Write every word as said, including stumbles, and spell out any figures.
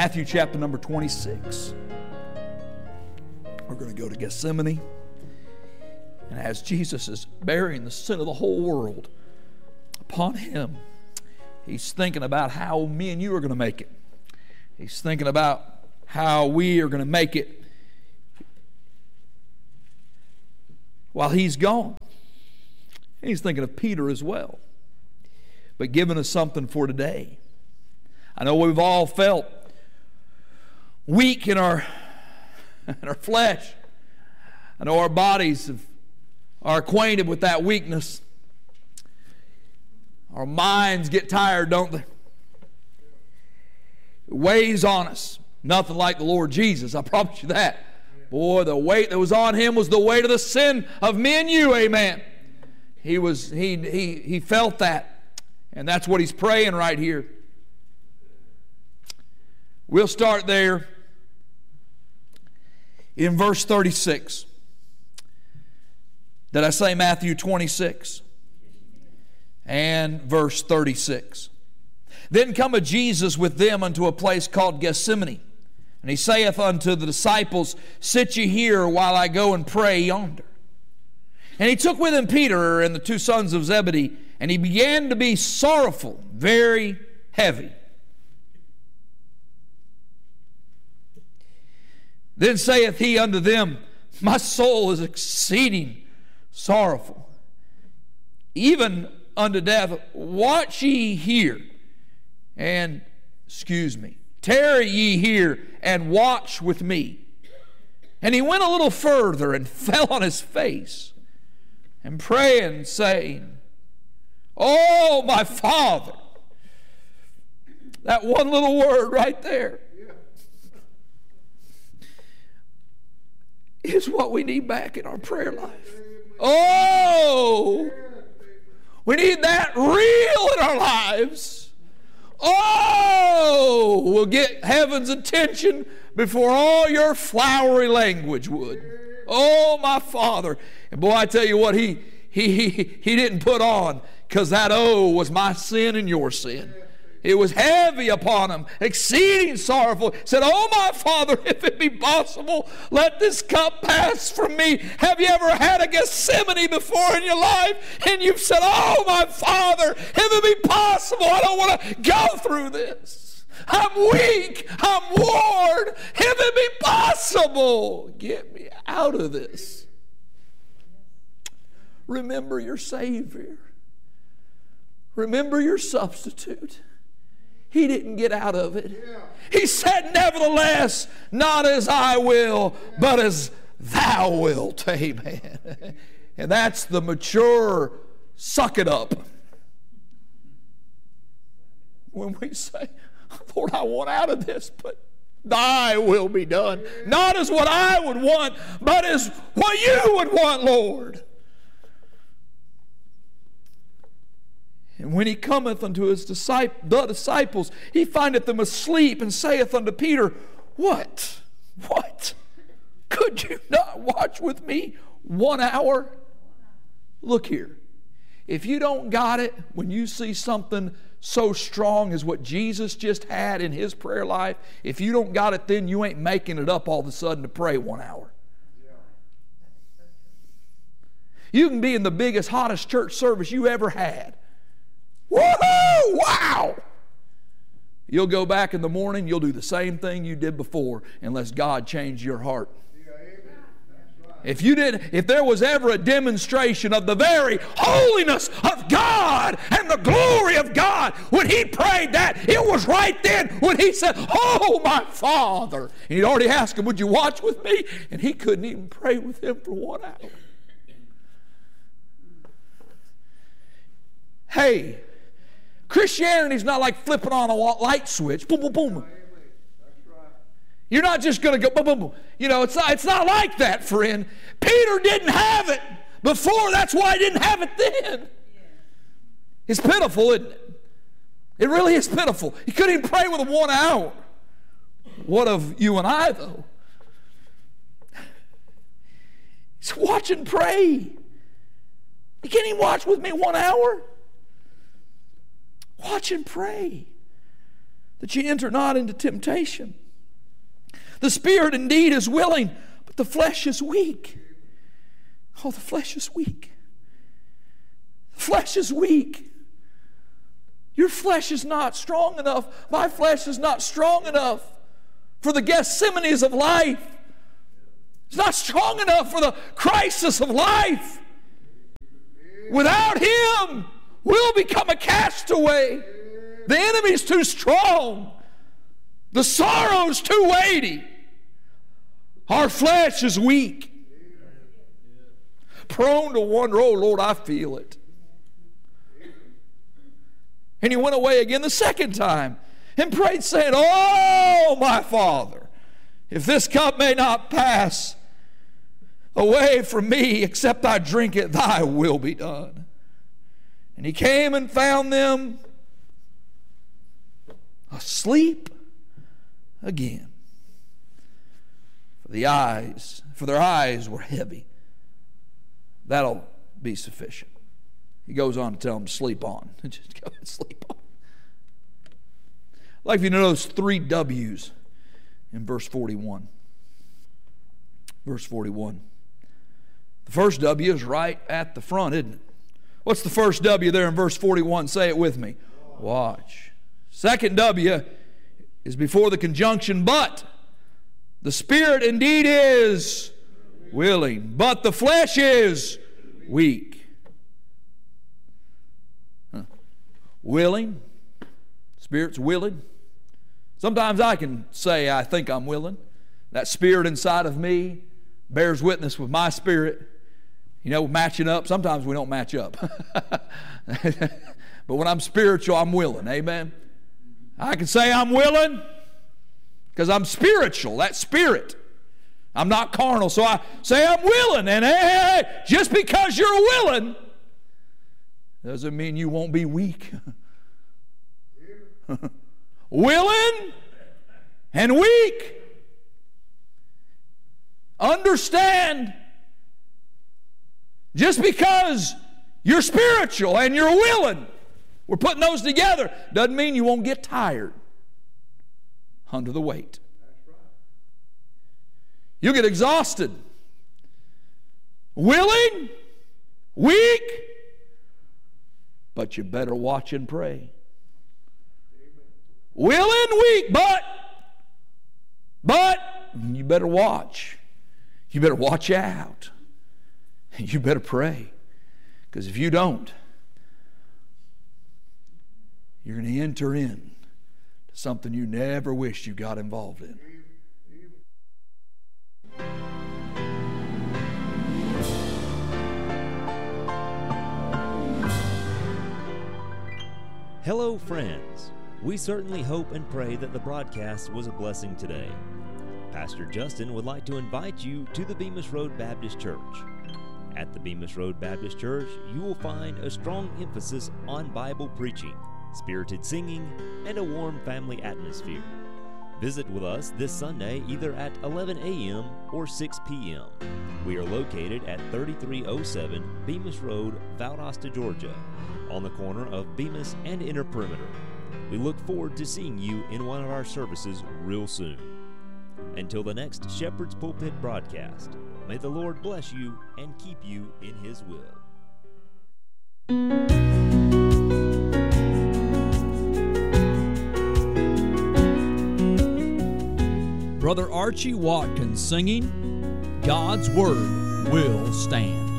Matthew chapter number twenty-six. We're going to go to Gethsemane. And as Jesus is bearing the sin of the whole world upon him, he's thinking about how me and you are going to make it. He's thinking about how we are going to make it while he's gone. And he's thinking of Peter as well, but giving us something for today. I know we've all felt weak in our, in our flesh. I know our bodies have, are acquainted with that weakness. Our minds get tired, don't they? It weighs on us. Nothing like the Lord Jesus, I promise you that. Boy, the weight that was on him was the weight of the sin of me and you, amen. He was he he he felt that. And that's what he's praying right here. We'll start there in verse thirty-six. Did I say Matthew twenty-six? And verse thirty-six. Then cometh Jesus with them unto a place called Gethsemane. And he saith unto the disciples, Sit ye here while I go and pray yonder. And he took with him Peter and the two sons of Zebedee, and he began to be sorrowful, very heavy. Then saith he unto them, My soul is exceeding sorrowful, even unto death. Watch ye here, and, excuse me, tarry ye here, and watch with me. And he went a little further, and fell on his face, and praying, saying, Oh, my Father. That one little word right there is what we need back in our prayer life. Oh, we need that real in our lives. Oh, we'll get heaven's attention before all your flowery language would. Oh, my Father. And boy, I tell you what, he he he, he didn't put on, because that oh was my sin and your sin. It was heavy upon him, exceeding sorrowful. He said, Oh, my Father, if it be possible, let this cup pass from me. Have you ever had a Gethsemane before in your life? And you've said, Oh, my Father, if it be possible, I don't want to go through this. I'm weak. I'm worn. If it be possible, get me out of this. Remember your Savior. Remember your substitute. He didn't get out of it. He said, Nevertheless, not as I will, but as thou wilt. Amen. And that's the mature suck it up. When we say, Lord, I want out of this, but thy will be done. Not as what I would want, but as what you would want, Lord. And when he cometh unto his disciples, the disciples, he findeth them asleep, and saith unto Peter, What? What? Could you not watch with me one hour? Look here. If you don't got it when you see something so strong as what Jesus just had in his prayer life, if you don't got it then, you ain't making it up all of a sudden to pray one hour. You can be in the biggest, hottest church service you ever had. Woohoo! Wow! You'll go back in the morning, you'll do the same thing you did before unless God changed your heart. If you did, if there was ever a demonstration of the very holiness of God and the glory of God, when he prayed that, it was right then when he said, Oh, my Father. And he'd already asked him, Would you watch with me? And he couldn't even pray with him for one hour. Hey, Christianity's not like flipping on a light switch. Boom, boom, boom. You're not just going to go boom, boom, boom. You know, it's not, it's not like that, friend. Peter didn't have it before. That's why he didn't have it then. It's pitiful, isn't it? It really is pitiful. He couldn't even pray with him one hour. What of you and I, though? He's watch and pray. You can't even watch with me one hour. Watch and pray. that ye enter not into temptation. The spirit indeed is willing, but the flesh is weak. Oh, the flesh is weak. The flesh is weak. Your flesh is not strong enough. My flesh is not strong enough for the Gethsemanes of life. It's not strong enough for the crisis of life. Without Him, we'll become a castaway. The enemy's too strong. The sorrow's too weighty. Our flesh is weak. Prone to wonder, oh Lord, I feel it. And he went away again the second time and prayed, saying, oh, my Father, if this cup may not pass away from me, except I drink it, thy will be done. And he came and found them asleep again. For the eyes, for their eyes were heavy. That'll be sufficient. He goes on to tell them to sleep on. Just go and sleep on. I'd like for you to know those three W's in verse forty-one. Verse forty-one. The first W is right at the front, isn't it? What's the first W there in verse forty-one? Say it with me. Watch. Second W is before the conjunction, but. The spirit indeed is willing, but the flesh is weak. Huh. Willing. Spirit's willing. Sometimes I can say I think I'm willing. That spirit inside of me bears witness with my spirit. You know, matching up. Sometimes we don't match up. But when I'm spiritual, I'm willing. Amen. I can say I'm willing because I'm spiritual. That spirit. I'm not carnal. So I say I'm willing. And hey, hey, hey, just because you're willing doesn't mean you won't be weak. Willing and weak. Understand, just because you're spiritual and you're willing, we're putting those together, doesn't mean you won't get tired under the weight. You'll get exhausted. Willing, weak, but you better watch and pray. Willing, weak, but, but you better watch. You better watch out. You better pray. Because if you don't, you're going to enter in to something you never wished you got involved in. Hello, friends. We certainly hope and pray that the broadcast was a blessing today. Pastor Justin would like to invite you to the Bemis Road Baptist Church. At the Bemis Road Baptist Church, you will find a strong emphasis on Bible preaching, spirited singing, and a warm family atmosphere. Visit with us this Sunday either at eleven a.m. or six p.m. We are located at thirty-three oh seven Bemis Road, Valdosta, Georgia, on the corner of Bemis and Inner Perimeter. We look forward to seeing you in one of our services real soon. Until the next Shepherd's Pulpit broadcast, may the Lord bless you and keep you in His will. Brother Archie Watkins singing, God's Word Will Stand.